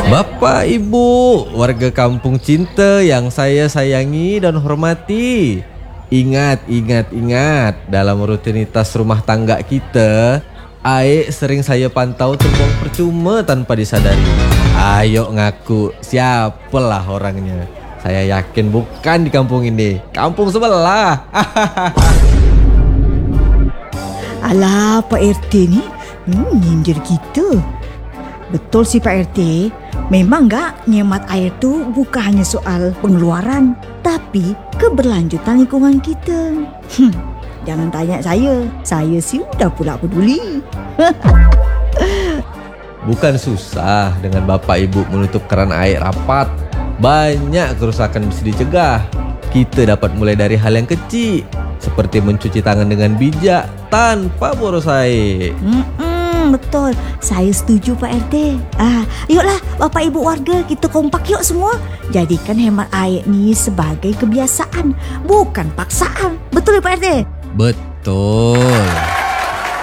Bapak, Ibu, warga kampung cinta yang saya sayangi dan hormati. Ingat, dalam rutinitas rumah tangga kita, air sering saya pantau terbuang percuma tanpa disadari. Ayo ngaku, siapalah orangnya. Saya yakin bukan di kampung ini, kampung sebelah. Alah, Pak RT ni nyindir kita. Betul sih Pak RT. Memang gak nyemat air tu bukan hanya soal pengeluaran, tapi keberlanjutan lingkungan kita. Jangan tanya saya sih udah pula peduli. Bukan susah dengan Bapak Ibu menutup keran air rapat. Banyak kerusakan bisa dicegah. Kita dapat mulai dari hal yang kecil, seperti mencuci tangan dengan bijak tanpa boros air. Betul, saya setuju Pak RT. Yuklah Bapak Ibu warga, kita kompak yuk semua. Jadikan hemat air ni sebagai kebiasaan, bukan paksaan. Betul ya Pak RT? Betul.